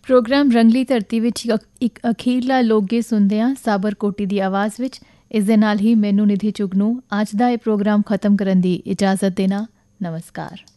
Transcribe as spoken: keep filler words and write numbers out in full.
Programme ਰੰਗਲੀ ਧਰਤੀ ਵਿੱਚ ਇੱਕ ਅਖੀਰਲਾ ਲੋਕ ਗੀਤ ਸੁਣਦੇ ਹਾਂ ਸਾਬਰ ਕੋਟੀ ਦੀ ਆਵਾਜ਼ ਵਿੱਚ। ਇਸ ਦੇ ਨਾਲ ਹੀ ਮੈਨੂੰ ਨਿਧੀ ਚੁਗ ਨੂੰ ਅੱਜ ਦਾ ਇਹ ਪ੍ਰੋਗਰਾਮ ਖਤਮ ਕਰਨ ਦੀ ਇਜਾਜ਼ਤ ਦੇਣਾ। ਨਮਸਕਾਰ।